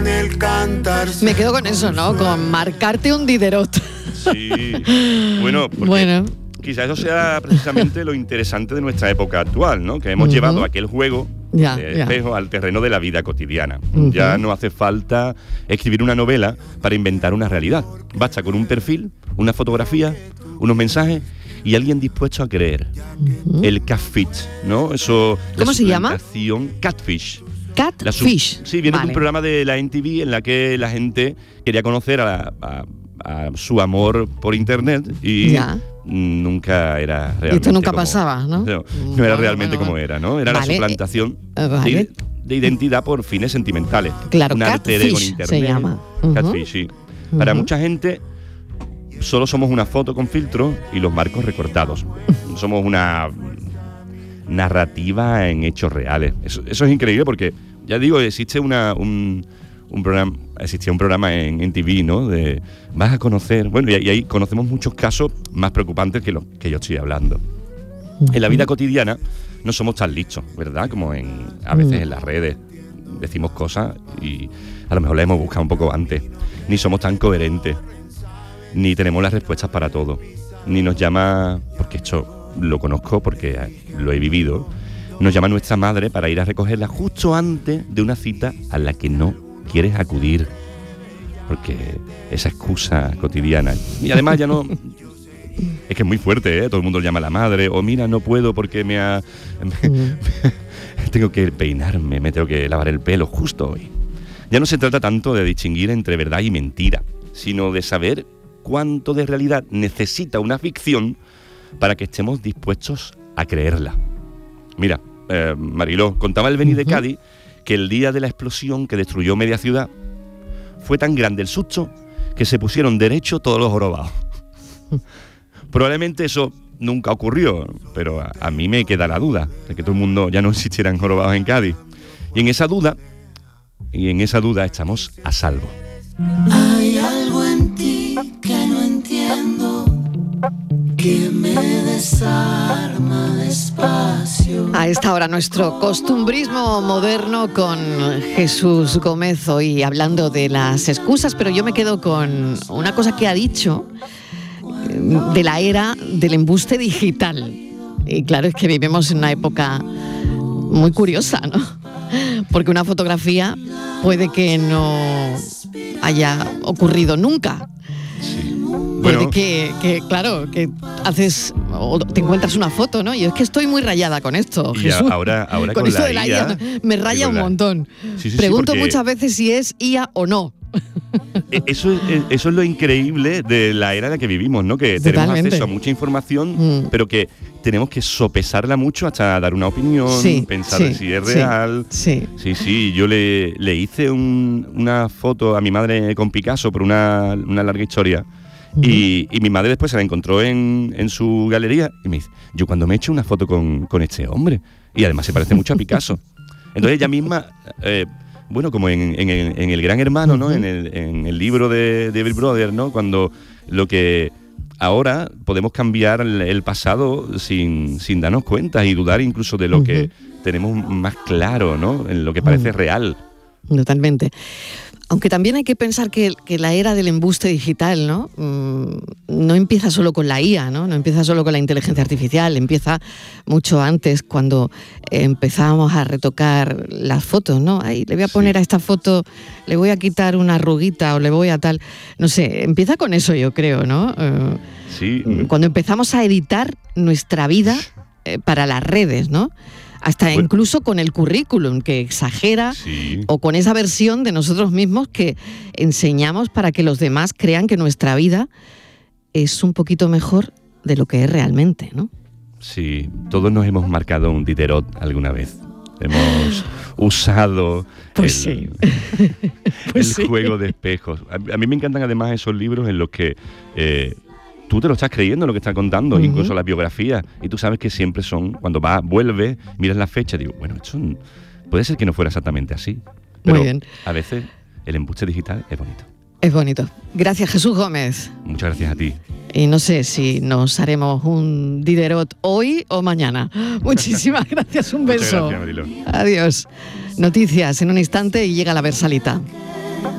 en el cantar. Me quedo con eso, ¿no? Con marcarte un Diderot. Sí, bueno, porque quizás eso sea precisamente lo interesante de nuestra época actual, ¿no? Que hemos llevado aquel juego de espejo al terreno de la vida cotidiana. Ya no hace falta escribir una novela para inventar una realidad. Basta con un perfil, una fotografía, unos mensajes y alguien dispuesto a creer. El catfish, ¿no? Eso. ¿Cómo se llama? Catfish. Catfish. Sí, viene de un programa de la NTV en la que la gente quería conocer a su amor por internet y nunca era realmente. Esto nunca pasaba, ¿no? No era realmente como era, ¿no? Era la suplantación de identidad por fines sentimentales. Claro, un arte de con internet. Se llama. Catfish, sí. Para mucha gente solo somos una foto con filtro y los marcos recortados. Somos una narrativa en hechos reales. Eso es increíble porque, ya digo, existe un programa, existía un programa en TV, ¿no? De vas a conocer, bueno, y ahí conocemos muchos casos más preocupantes que los que yo estoy hablando. En la vida cotidiana no somos tan listos, ¿verdad? Como a veces en las redes decimos cosas y a lo mejor las hemos buscado un poco antes. Ni somos tan coherentes, ni tenemos las respuestas para todo, ni nos llama, porque esto lo conozco porque lo he vivido, nos llama nuestra madre para ir a recogerla justo antes de una cita a la que no quieres acudir, porque esa excusa cotidiana, y además ya no, es que es muy fuerte, todo el mundo le llama a la madre, o mira, no puedo porque tengo que peinarme, me tengo que lavar el pelo justo hoy. Ya no se trata tanto de distinguir entre verdad y mentira, sino de saber cuánto de realidad necesita una ficción para que estemos dispuestos a creerla. Mira, Mariló, contaba el Beni de Cádiz que el día de la explosión que destruyó media ciudad fue tan grande el susto que se pusieron derecho todos los jorobados. Probablemente eso nunca ocurrió, pero a mí me queda la duda de que todo el mundo ya no existieran jorobados en Cádiz. Y en esa duda estamos a salvo. Hay algo en ti que no entiendo, que me desarma despacio. A esta hora nuestro costumbrismo moderno con Jesús Gómez, hoy hablando de las excusas, pero yo me quedo con una cosa que ha dicho de la era del embuste digital. Y claro, es que vivimos en una época muy curiosa, ¿no? Porque una fotografía puede que no haya ocurrido nunca. Sí. Puede que claro, que haces o te encuentras una foto, ¿no? Yo es que estoy muy rayada con esto, y Jesús. Ahora con esto de la IA me raya un montón. Pregunto muchas veces si es IA o no. Eso es lo increíble de la era en la que vivimos, ¿no? Que tenemos acceso a mucha información, pero que tenemos que sopesarla mucho hasta dar una opinión, pensar si es real. Sí. Yo le hice una foto a mi madre con Picasso por una larga historia. Y mi madre después se la encontró en su galería y me dice, yo cuando me he hecho una foto con este hombre, y además se parece mucho a Picasso. Entonces ella misma, bueno, como en el Gran Hermano, ¿no? En el libro de Bill Brother, ¿no? Cuando lo que ahora podemos cambiar el pasado sin darnos cuenta y dudar incluso de lo que tenemos más claro, ¿no? En lo que parece real. Totalmente. Aunque también hay que pensar que la era del embuste digital, ¿no? No empieza solo con la IA, ¿no? No empieza solo con la inteligencia artificial, empieza mucho antes, cuando empezábamos a retocar las fotos, ¿no? Ahí le voy a poner a esta foto, le voy a quitar una arruguita o le voy a tal... No sé, empieza con eso, yo creo, ¿no? Sí. Cuando empezamos a editar nuestra vida para las redes, ¿no? Hasta incluso con el currículum que exagera, o con esa versión de nosotros mismos que enseñamos para que los demás crean que nuestra vida es un poquito mejor de lo que es realmente, ¿no? Sí, todos nos hemos marcado un Diderot alguna vez. Hemos usado el juego de espejos. A mí me encantan además esos libros en los que... tú te lo estás creyendo lo que está contando, incluso las biografías, y tú sabes que siempre son, cuando vuelves, miras la fecha, digo, bueno, esto puede ser que no fuera exactamente así, pero muy bien. A veces el embuste digital es bonito. Es bonito. Gracias, Jesús Gómez. Muchas gracias a ti. Y no sé si nos haremos un Diderot hoy o mañana. Muchísimas gracias, un beso. Muchas gracias, Marilo. Adiós. Noticias en un instante y llega la Versalita.